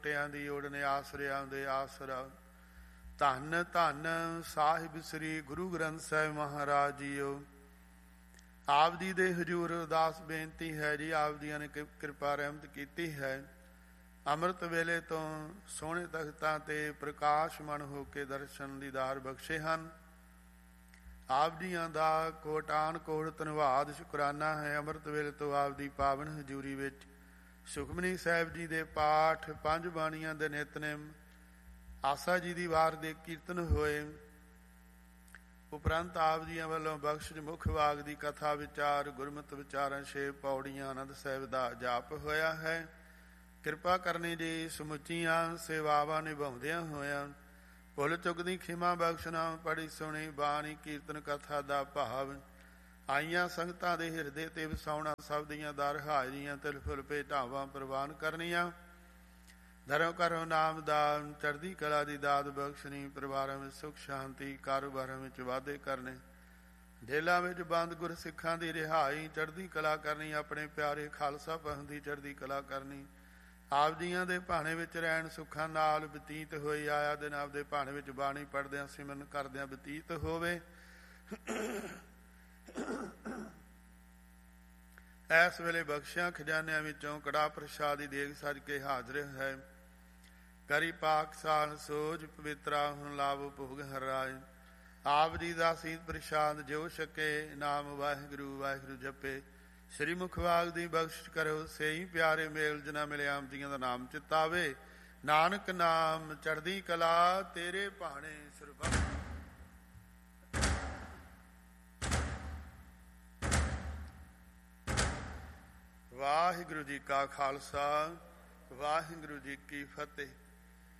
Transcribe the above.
ਟਿਆਂ ਦੀ ਓੜਨੇ ਆਸਰਿਆਂ ਦੇ ਆਸਰਾ। ਧੰਨ ਧੰਨ ਸਾਹਿਬ ਸ੍ਰੀ ਗੁਰੂ ਗ੍ਰੰਥ ਸਾਹਿਬ ਮਹਾਰਾਜ ਜੀਓ। ਆਪ ਜੀ ਦੇ ਹਜ਼ੂਰ ਅਰਦਾਸ ਬੇਨਤੀ ਹੈ ਜੀ, ਆਪ ਜੀਆਂ ਨੇ ਕਿਰਪਾ ਰਹਿਮਤ ਕੀਤੀ ਹੈ। ਅੰਮ੍ਰਿਤ ਵੇਲੇ ਤੋਂ ਸੋਹਣੇ ਤਖਤਾਂ ਤੇ ਪ੍ਰਕਾਸ਼ਮਨ ਹੋ ਕੇ ਦਰਸ਼ਨ ਦੀਦਾਰ ਬਖਸ਼ੇ ਹਨ। ਆਪ ਜੀਆਂ ਦਾ ਕੋਟਾਨ ਕੋਟ ਧੰਨਵਾਦ ਸ਼ੁਕਰਾਨਾ ਹੈ। ਅੰਮ੍ਰਿਤ ਵੇਲੇ ਤੋਂ ਆਪ ਦੀ ਪਾਵਨ ਹਜ਼ੂਰੀ ਵਿੱਚ ਸੁਖਮਨੀ ਸਾਹਿਬ ਜੀ ਦੇ ਪਾਠ, 5 ਬਾਣੀਆਂ ਦੇ ਨਿਤਨੇਮ, ਆਸਾ ਜੀ ਦੀ ਵਾਰ ਦੇ ਕੀਰਤਨ ਹੋਏ। ਉਪਰੰਤ ਆਪ ਜੀਆਂ ਵੱਲੋਂ ਬਖਸ਼ਿਸ਼ ਮੁੱਖ ਵਾਗ ਦੀ ਕਥਾ ਵਿਚਾਰ, ਗੁਰਮਤਿ ਵਿਚਾਰਾਂ 6 ਪੌੜੀਆਂ ਆਨੰਦ ਸਾਹਿਬ ਦਾ ਜਾਪ ਹੋਇਆ ਹੈ। ਕਿਰਪਾ ਕਰਨੀ ਜੀ ਸਮੁੱਚੀਆਂ ਸੇਵਾਵਾਂ ਨਿਭਾਉਂਦਿਆਂ ਹੋਇਆਂ ਭੁੱਲ ਚੁੱਕ ਦੀ ਖਿਮਾ ਬਖਸ਼ਣਾ। ਪੜੀ ਸੁਣੀ ਬਾਣੀ ਕੀਰਤਨ ਕਥਾ ਦਾ ਭਾਵ ਆਈਆਂ ਸੰਗਤਾਂ ਦੇ ਹਿਰਦੇ ਤੇ ਵਸਾਉਣਾ। ਸਭ ਦੀਆਂ ਦਰ ਹਾਜ਼ਰੀਆਂ ਤਿਲ ਫੁੱਲ ਭੇਟਾਵਾਂ ਪ੍ਰਵਾਨ ਕਰਨੀਆਂ। ਧਰਮ ਕਰੋ ਨਾਮ ਦਾਨ, ਚੜ੍ਹਦੀ ਕਲਾ ਦੀ ਦਾਤ ਬਖਸ਼ਣੀ। ਪਰਿਵਾਰਾਂ ਵਿੱਚ ਸੁੱਖ ਸ਼ਾਂਤੀ, ਕਾਰੋਬਾਰਾਂ ਵਿੱਚ ਵਾਧੇ ਕਰਨੇ। ਜੇਲ੍ਹਾਂ ਵਿੱਚ ਬੰਦ ਗੁਰ ਸਿੱਖਾਂ ਦੀ ਰਿਹਾਈ, ਚੜ੍ਹਦੀ ਕਲਾ ਕਰਨੀ। ਆਪਣੇ ਪਿਆਰੇ ਖਾਲਸਾ ਪੰਥ ਦੀ ਚੜ੍ਹਦੀ ਕਲਾ ਕਰਨੀ। ਆਪ ਜੀਆਂ ਦੇ ਭਾਣੇ ਵਿੱਚ ਰਹਿਣ ਸੁੱਖਾਂ ਨਾਲ ਬਤੀਤ ਹੋਈ। ਆਇਆ ਦਿਨ ਆਪ ਦੇ ਭਾਣੇ ਵਿੱਚ ਬਾਣੀ ਪੜ੍ਹਦਿਆਂ ਸਿਮਰਨ ਕਰਦਿਆਂ ਬਤੀਤ ਹੋਵੇ। ਇਸ ਵੇਲੇ ਬਖਸ਼ਿਆਂ ਖਜ਼ਾਨਿਆਂ ਵਿੱਚੋਂ ਕੜਾ ਪ੍ਰਸ਼ਾਦ ਦੀ ਦੇਗ ਸਜ ਕੇ ਹਾਜ਼ਰ ਹੈ। ਕਰੀ ਪਾਕ ਸਾਲ ਸੋਝ ਪਵਿੱਤਰਾ ਹੁਣ ਲਾਵੋ ਭੋਗ ਹਰ ਰਾਜ। ਆਪ ਜੀ ਦਾ ਸੀਤ ਪ੍ਰਸ਼ਾਦ ਜੋ ਛਕੇ, ਨਾਮ ਵਾਹਿਗੁਰੂ ਵਾਹਿਗੁਰੂ ਜਪੇ। ਸ੍ਰੀ ਮੁਖਵਾਗ ਦੀ ਬਖਸ਼ਿਸ਼ ਕਰੋ ਸਹੀ ਪਿਆਰੇ ਮੇਲ ਜਿਨਾ ਮਿਲੇ। ਆਪ ਜੀਆਂ ਦਾ ਨਾਮ ਚਿਤਾਵੇ, ਨਾਨਕ ਨਾਮ ਚੜ੍ਹਦੀ ਕਲਾ ਤੇਰੇ ਭਾਣੇ ਸਰਬੱਤ। ਵਾਹਿਗੁਰੂ ਜੀ ਕਾ ਖਾਲਸਾ, ਵਾਹਿਗੁਰੂ ਜੀ ਕੀ ਫਤਿਹ।